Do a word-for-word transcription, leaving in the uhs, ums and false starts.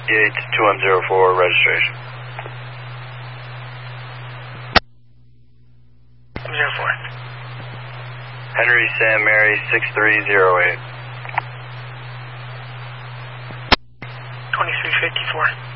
Yates two one zero four, registration. zero four. Henry Sam Mary six three zero eight. twenty-three fifty-four.